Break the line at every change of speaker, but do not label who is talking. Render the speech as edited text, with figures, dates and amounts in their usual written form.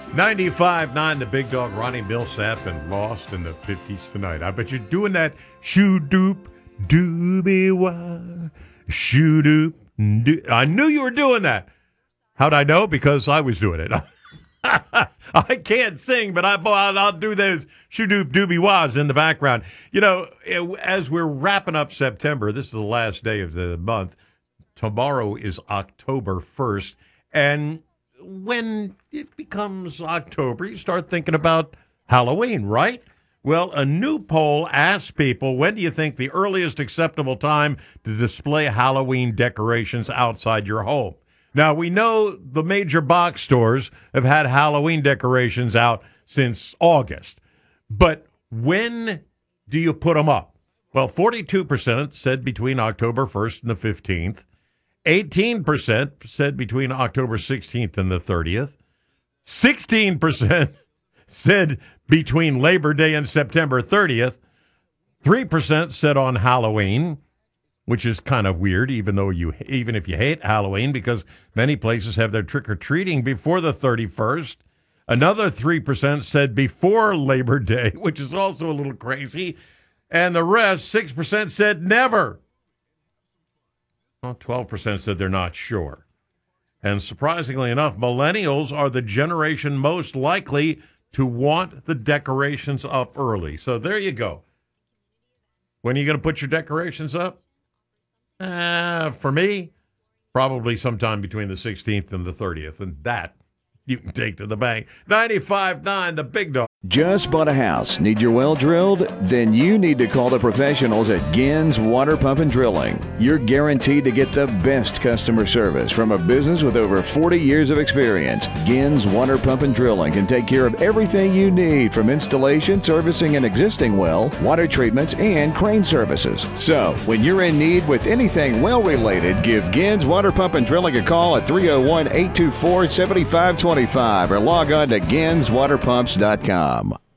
95.9, the Big Dog, Ronnie Millsap, and Lost in the 50s tonight. I bet you're doing that shoo-doop, dooby-wah, shoo-doop, doo. I knew you were doing that. How'd I know? Because I was doing it. I can't sing, but I'll do those shoo-doop, dooby-wahs in the background. You know, as we're wrapping up September, this is the last day of the month. Tomorrow is October 1st, and when it becomes October, you start thinking about Halloween, right? Well, a new poll asks people, when do you think the earliest acceptable time to display Halloween decorations outside your home? Now, we know the major box stores have had Halloween decorations out since August, but when do you put them up? Well, 42% said between October 1st and the 15th. 18% said between October 16th and the 30th. 16% said between Labor Day and September 30th. 3% said on Halloween, which is kind of weird, even if you hate Halloween, because many places have their trick-or-treating before the 31st. Another 3% said before Labor Day, which is also a little crazy. And the rest, 6%, said never. Well, 12% said they're not sure. And surprisingly enough, millennials are the generation most likely to want the decorations up early. So there you go. When are you going to put your decorations up? For me, probably sometime between the 16th and the 30th. And that you can take to the bank. 95.9, the Big Dog.
Just bought a house? Need your well drilled? Then you need to call the professionals at Gins Water Pump and Drilling. You're guaranteed to get the best customer service from a business with over 40 years of experience. Gins Water Pump and Drilling can take care of everything you need, from installation, servicing an existing well, water treatments, and crane services. So, when you're in need with anything well-related, give Gins Water Pump and Drilling a call at 301-824-7525 or log on to ginswaterpumps.com.